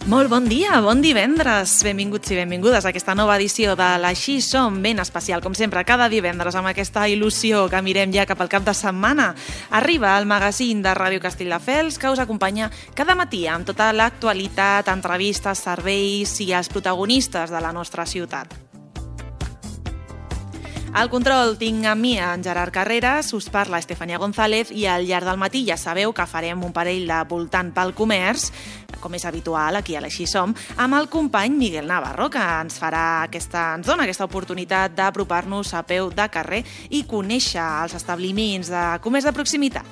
Molt bon dia, bon divendres. Benvinguts i benvingudes a aquesta nova edició de l'Així Som, ben especial, com sempre, cada divendres amb aquesta il·lusió que mirem ja cap al cap de setmana. Arriba el magazín de Ràdio Castelldefels que us acompanya cada matí amb tota l'actualitat, entrevistes, serveis i els protagonistes de la nostra ciutat. Al control tinc amb mi en Gerard Carreras, us parla Estefania González i al llarg del matí ja sabeu que farem un parell de voltant pel comerç, com és habitual aquí a l'Així Som, amb el company Miguel Navarro, que ens dona aquesta oportunitat d'apropar-nos a peu de carrer i conèixer els establiments de comerç de proximitat.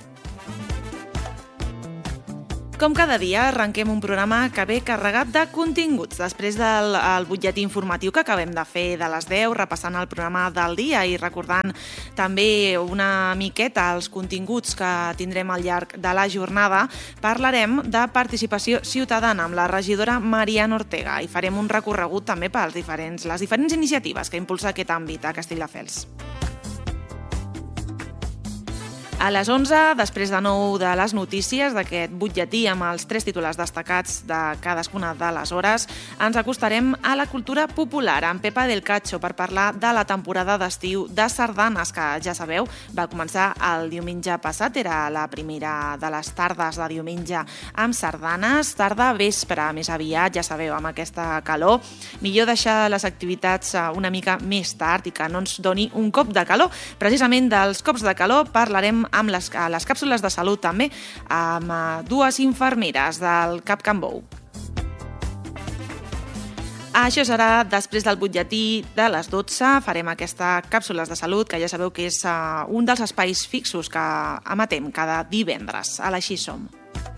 Com cada dia, arrenquem un programa que ve carregat de continguts. Després del butlletí informatiu que acabem de fer de les 10, repassant el programa del dia i recordant també una miqueta els continguts que tindrem al llarg de la jornada, parlarem de participació ciutadana amb la regidora Mariana Ortega i farem un recorregut també per les diferents iniciatives que impulsa aquest àmbit a Castelldefels. A les 11, després de nou de les notícies d'aquest butlletí amb els 3 titulars destacats de cadascuna de les hores, ens acostarem a la cultura popular amb Pepa del Cacho per parlar de la temporada d'estiu de sardanes, que ja sabeu, va començar el diumenge passat, era la primera de les tardes de diumenge amb sardanes, tarda vespre més aviat, ja sabeu, amb aquesta calor. Millor deixar les activitats una mica més tard i que no ens doni un cop de calor. Precisament dels cops de calor parlarem amb les càpsules de salut també, amb 2 infermeres del CAP Can Bou. Això serà després del butlletí de les 12. Farem aquestes càpsules de salut, que ja sabeu que és un dels espais fixos que emetem cada divendres a l'Així Som.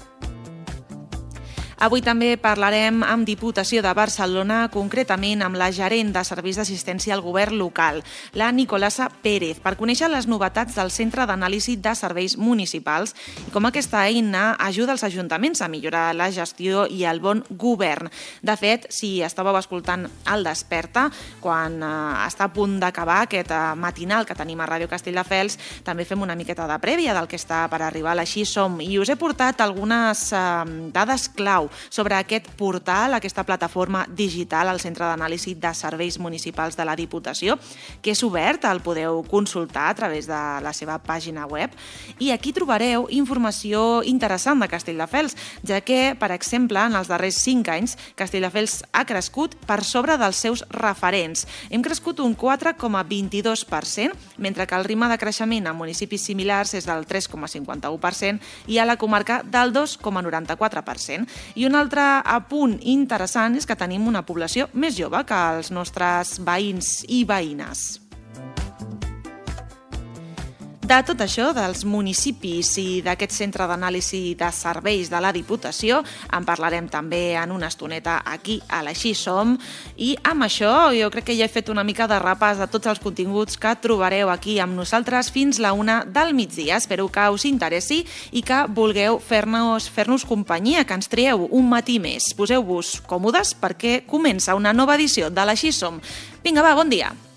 Avui també parlarem amb Diputació de Barcelona, concretament amb la gerent de Serveis d'Assistència al Govern local, la Nicolasa Pérez, per conèixer les novetats del Centre d'Anàlisi de Serveis Municipals i com aquesta eina ajuda els ajuntaments a millorar la gestió i el bon govern. De fet, si estàveu escoltant el Desperta, quan està a punt d'acabar aquest matinal que tenim a Ràdio Castelldefels, també fem una miqueta de prèvia del que està per arribar a l'Així Som i us he portat algunes dades clau sobre aquest portal, aquesta plataforma digital al Centre d'Anàlisi de Serveis Municipals de la Diputació, que és obert, el podeu consultar a través de la seva pàgina web. I aquí trobareu informació interessant de Castelldefels, ja que, per exemple, en els darrers 5 anys, Castelldefels ha crescut per sobre dels seus referents. Hem crescut un 4,22%, mentre que el ritme de creixement en municipis similars és del 3,51% i a la comarca del 2,94%. I un altre apunt interessant és que tenim una població més jove que els nostres veïns i veïnes. De tot això, dels municipis i d'aquest centre d'anàlisi de serveis de la Diputació, en parlarem també en una estoneta aquí a l'Així Som. I amb això jo crec que ja he fet una mica de repàs de tots els continguts que trobareu aquí amb nosaltres fins la 1 del migdia. Espero que us interessi i que vulgueu fer-nos companyia, que ens trieu un matí més. Poseu-vos còmodes perquè comença una nova edició de l'Així Som. Vinga, va, bon dia!